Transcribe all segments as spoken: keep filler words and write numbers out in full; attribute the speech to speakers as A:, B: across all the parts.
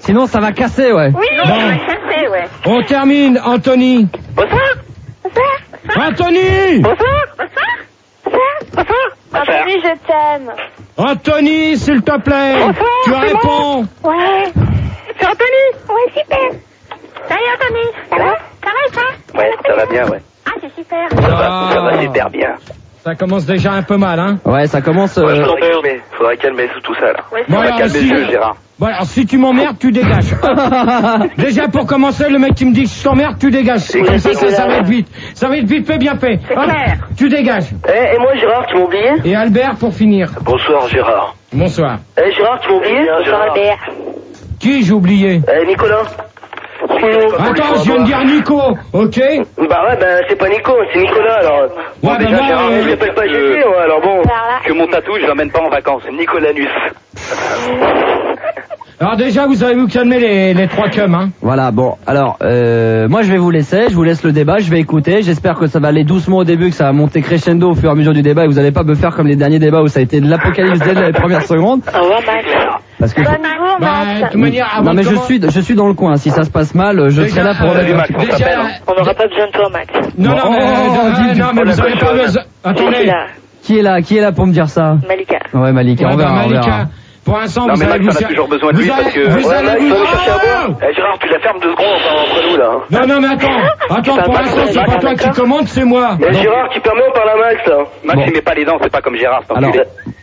A: Sinon, ça va casser, ouais.
B: Oui,
C: Bon.
B: ça va casser, ouais.
C: On termine, Anthony.
B: Bonsoir. Bonsoir.
C: Anthony.
B: Bonsoir. Bonsoir. Bonsoir.
D: Anthony, je t'aime.
C: Anthony, s'il te plaît.
B: Bonsoir,
C: Tu
B: c'est
C: réponds.
D: Ouais.
B: C'est Anthony.
D: Ouais, super.
B: Salut Anthony. Ça va? Ça va et toi?
E: Ouais, ça va bien, ouais.
B: Ah, c'est super.
E: Ça va, ça va
C: Ah.
E: super bien.
C: Ça commence déjà un peu mal, hein.
A: Ouais, ça commence...
E: Ouais,
A: Euh...
E: faudrait calmer, faudrait calmer tout ça, là.
B: Ouais,
C: Bon,
E: Faudrait
C: alors,
E: calmer
C: si-
E: le jeu, Gérard.
C: Bon, alors, si tu m'emmerdes, tu dégages. Déjà, pour commencer, le mec qui me dit que je t'emmerde, tu dégages. Comme ça, ça, ça va être vite. Ça va être vite fait, bien fait.
B: C'est
C: Hop,
B: clair.
C: tu dégages.
F: Eh, et moi, Gérard, tu m'as oublié?
C: Et Albert, pour finir.
E: Bonsoir, Gérard.
C: Bonsoir.
F: Eh, Gérard, tu m'as oublié?
B: Bonsoir Albert.
C: Qui j'ai oublié?
F: Eh, Nicolas.
C: Attends, je viens de dire Nico, ok?
F: Bah ouais, bah c'est pas Nico, c'est Nicolas, alors.
C: Ouais, bah,
E: déjà,
C: moi,
E: Gérard,
C: euh,
F: Je l'appelle pas J P, ouais, alors bon.
D: Par là.
E: Que mon tatou, je l'emmène pas en vacances. Nicolanus.
C: Alors déjà, vous avez vous calmer les, les trois cums, hein.
A: Voilà, bon, alors, euh, moi je vais vous laisser, je vous laisse le débat, je vais écouter, j'espère que ça va aller doucement au début, que ça va monter crescendo au fur et à mesure du débat, et vous allez pas me faire comme les derniers débats où ça a été de l'apocalypse dès les premières secondes,
D: Au revoir, Max.
A: parce que...
D: Bonne journée,
C: Bah, de
D: Max.
C: toute manière, avant
A: Non mais
C: de
A: je
C: commen-
A: suis, je suis dans le coin, si ça se passe mal, je
C: Déjà,
A: serai là pour
C: euh,
A: remettre un
E: Max,
A: petit
E: on
A: peu.
C: déjà,
E: t'appelle,
D: On n'aura pas besoin de toi, Max.
C: non, non, mais,
A: Oh,
C: euh,
A: dis-
C: non, mais
E: dis-
C: vous avez pas besoin.
D: Je suis
C: Attendez.
D: là.
A: Qui est là, qui est là pour me dire ça?
D: Malika.
A: Ouais, Malika,
C: Ouais,
A: on
C: bah,
A: verra, on
C: Malika,
A: verra.
C: pour l'instant,
E: Non,
C: vous
E: mais
C: allez
E: Max,
C: vous
E: on a toujours besoin de
C: vous
E: lui
C: allez-
E: parce que-
C: vous
F: Ouais,
C: allez
F: Max,
C: vous-
F: faut aller chercher à boire.
E: Eh, Gérard, tu la fermes deux secondes, enfin, entre nous, là. hein.
C: Non, non, mais attends, attends, pour
F: Max,
C: l'instant, c'est
F: Max,
C: pas toi qui
F: d'accord.
C: commande, c'est moi.
F: Eh,
C: Donc,
F: Gérard, tu permets, on parle à Max, là.
E: Max,
A: Bon.
E: il met pas les dents, c'est pas comme Gérard, c'est
A: Alors,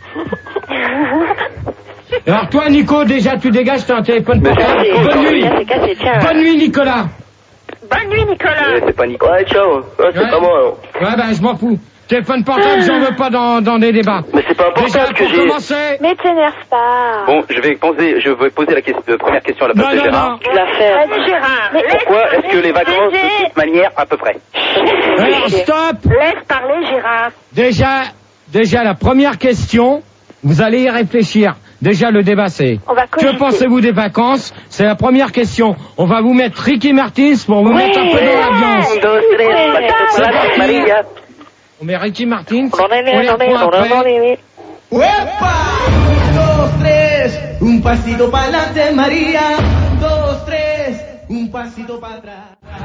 C: alors toi, Nico, déjà, tu dégages, t'as un téléphone
E: Mais
C: portable.
E: Gérard,
C: Bonne
E: Nico,
C: nuit.
D: Là, c'est cassé, tiens.
C: Bonne nuit, Nicolas.
B: Bonne nuit Nicolas.
E: Eh, c'est pas Nico.
F: Ouais, ciao. Ouais, c'est
C: Ouais.
F: pas moi, alors.
C: Ouais, ben, je m'en fous. Téléphone portable, j'en veux pas dans, dans des débats.
F: Mais c'est pas
C: Déjà,
F: important que
C: pour
F: j'ai...
C: commencer...
D: Mais t'énerve pas.
E: Bon, je vais poser, je vais poser la question, la première question à la place
C: Non,
E: de
C: non,
E: Gérard.
C: non.
D: Tu la fermes.
B: Vas-y Gérard. Laisse
E: Pourquoi est-ce que
B: parler
E: les vacances, de
B: Gégé.
E: toute manière, à peu près?
C: Alors, stop.
B: Laisse parler Gérard.
C: Déjà, déjà, la première question, vous allez y réfléchir. Déjà, le débat, c'est...
D: On va
C: Que
D: cogiter.
C: pensez-vous des vacances? C'est la première question. On va vous mettre Ricky Martins pour vous mettre un peu dans l'ambiance.
F: Un, dos, tres,
C: C'est
F: patata,
C: parti.
F: Maria.
C: On met Ricky Martin.
D: On en est,
C: On les
D: on en est,
C: reprend
D: on en
C: après.
D: est.
G: ¡Uepa! Un, dos, tres, un pasito para adelante, María. Un, dos, tres, un pasito para atrás.